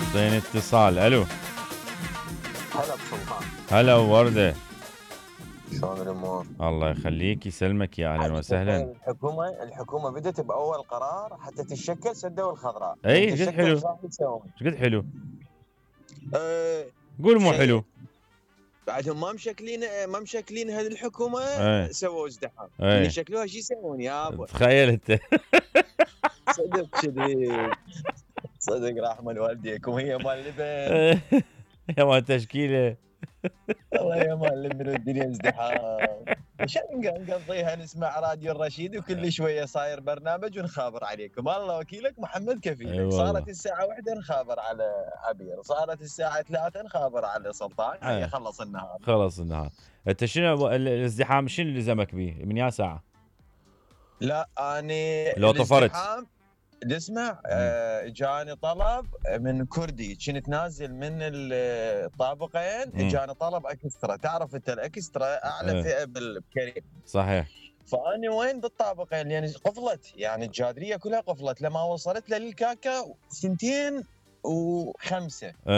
حاطين اتصال. الو هلا بسلطان، هلا وردة. شلون الامور؟ الله يخليك يسلمك، يا اهلا وسهلا. الحكومه بدت باول قرار حتى تتشكل سدوا الخضراء، اي من ايش قد تشكل حلو، ايش راح يسوون؟ ايش قد حلو. أه قول مو تخيل حلو. بعدهم ما مشكلين هذه الحكومه، اي سووا ازدحام، من اي يشكلوها شو يسوون يابا؟ تخيل انت. صدق كذي، صدق رحمه والديكم، هي مال لبن. يا ما تشكيله. والله يا مال لبن والدنيا ازدحام. عشان نقضيها نسمع راديو الرشيد وكل شويه صاير برنامج ونخابر عليكم. الله وكيلك محمد اي كفيلك. صارت والله. الساعه 1 نخابر على عبير، صارت الساعه 3 نخابر على سلطان. هيا خلص النهار. خلص النهار. انت شنو الازدحام شنو اللي لزمك به من يا ساعه؟ لا اني لو طفرت. الازدحام اسمع، جاني طلب من كردي، كنت نازل من الطابقين، جاني طلب اكسترا. تعرف انت الاكسترا اعلى ايه فئه بالكريم. صحيح. فاني وين بالطابقين، يعني قفلت، يعني الجادريه كلها قفلت. لما وصلت للكاكا 2:05.